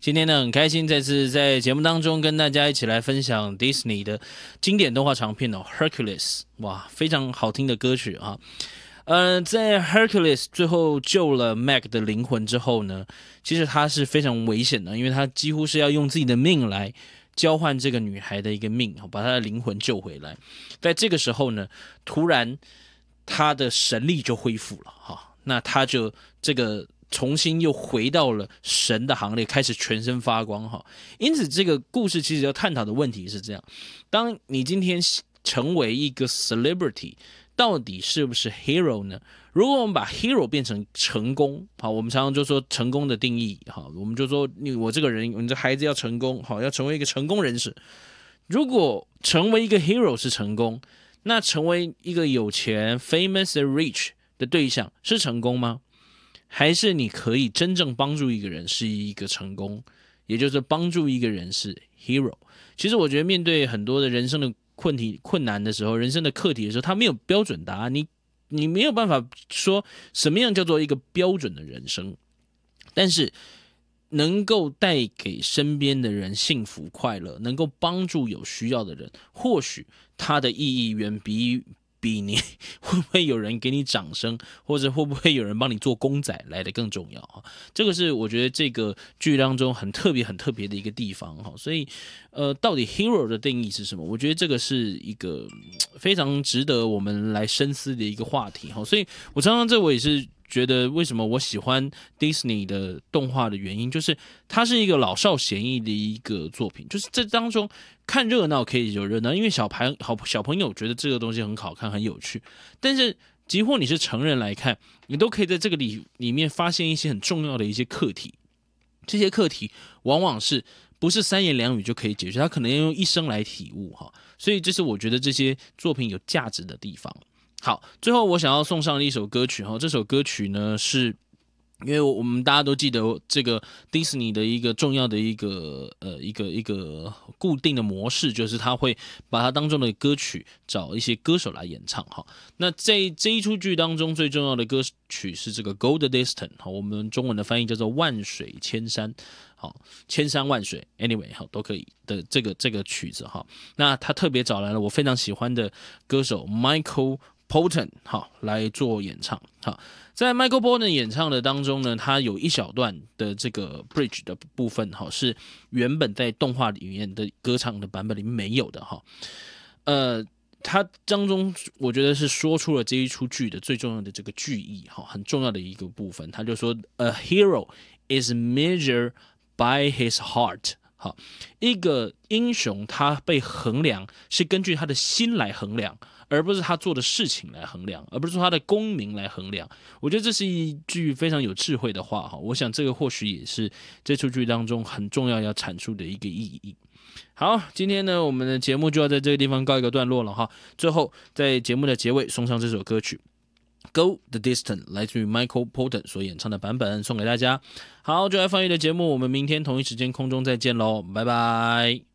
今天呢，很开心再次在节目当中跟大家一起来分享 Disney 的经典动画长片哦，Hercules， 哇，非常好听的歌曲啊。在 Hercules 最后救了 Meg 的灵魂之后呢，其实他是非常危险的，因为他几乎是要用自己的命来交换这个女孩的一个命，把她的灵魂救回来。在这个时候呢，突然他的神力就恢复了哈，那他就这个重新又回到了神的行列，开始全身发光哈。因此，这个故事其实要探讨的问题是这样：当你今天成为一个 celebrity， 到底是不是 hero 呢？如果我们把 hero 变成成功，好，我们常常就说成功的定义，好，我们就说我这个人，你这孩子要成功，好，要成为一个成功人士。如果成为一个 hero 是成功，那成为一个有钱 famous and rich 的对象是成功吗？还是你可以真正帮助一个人是一个成功，也就是帮助一个人是 hero。其实我觉得面对很多的人生的困难的时候，人生的课题的时候，他没有标准答案，你没有办法说什么样叫做一个标准的人生，但是能够带给身边的人幸福快乐，能够帮助有需要的人，或许它的意义远比你会不会有人给你掌声，或者会不会有人帮你做公仔来的更重要。这个是我觉得这个剧当中很特别的一个地方。所以到底 hero 的定义是什么？我觉得这个是一个非常值得我们来深思的一个话题。所以我常常我也是觉得为什么我喜欢 Disney 的动画的原因，就是它是一个老少咸宜的一个作品，就是这当中看热闹可以有热闹，因为小朋友觉得这个东西很好看很有趣，但是几乎你是成人来看，你都可以在这个里面发现一些很重要的一些课题，这些课题往往是不是三言两语就可以解决，它可能要用一生来体悟哈，所以这是我觉得这些作品有价值的地方。好，最后我想要送上的一首歌曲，这首歌曲呢是因为我们大家都记得这个 Disney 的一个重要的一个固定的模式，就是他会把它当中的歌曲找一些歌手来演唱哈。那这一出剧当中最重要的歌曲是这个 Go the Distance， 我们中文的翻译叫做万水千山，好，千山万水 ，anyway 好都可以的这个曲子哈。那他特别找来了我非常喜欢的歌手 Michael Bolton 好来做演唱好，在 Michael Bolton 演唱的当中呢，他有一小段的这个 bridge 的部分好是原本在动画里面的歌唱的版本里面没有的哈，他当中我觉得是说出了这一出剧的最重要的这个句意哈，很重要的一个部分，他就说 A hero is measured by his heart。好，一个英雄他被衡量是根据他的心来衡量，而不是他做的事情来衡量，而不是说他的功名来衡量。我觉得这是一句非常有智慧的话哈，我想这个或许也是这出剧当中很重要要阐述的一个意义。好，今天呢我们的节目就要在这个地方告一个段落了哈。最后在节目的结尾送上这首歌曲Go the Distance， 来自于 Michael Bolton 所演唱的版本送给大家。好，就爱放映的节目，我们明天同一时间空中再见喽，拜拜。